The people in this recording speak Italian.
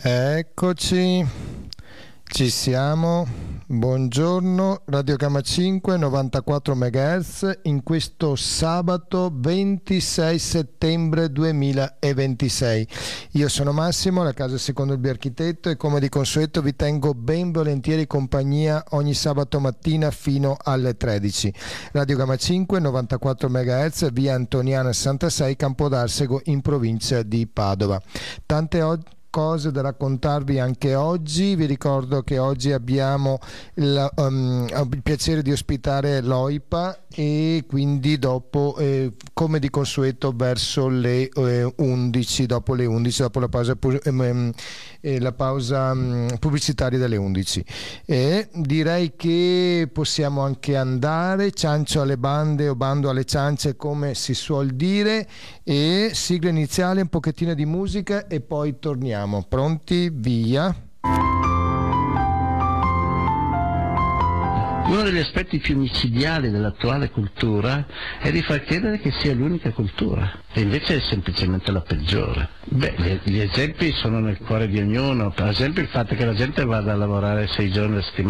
Eccoci, ci siamo. Buongiorno, Radio Gamma 5, 94 MHz, in questo sabato 26 settembre 2026. Io sono Massimo, la casa secondo il Biarchitetto, e come di consueto vi tengo ben volentieri compagnia ogni sabato mattina fino alle 13. Radio Gamma 5, 94 MHz, via Antoniana 66, Campodarsego, in provincia di Padova. Tante cose da raccontarvi anche oggi. Vi ricordo che oggi abbiamo il piacere di ospitare l'OIPA, e quindi dopo, come di consueto, verso le 11, dopo la pausa pubblicitaria delle 11. E direi che possiamo anche andare, ciancio alle bande o bando alle ciance, come si suol dire, e sigla iniziale, un pochettino di musica e poi torniamo. Pronti? Via! Uno degli aspetti più micidiali dell'attuale cultura è di far credere che sia l'unica cultura, e invece è semplicemente la peggiore. Gli esempi sono nel cuore di ognuno. Per esempio il fatto che la gente vada a lavorare 6 giorni a settimana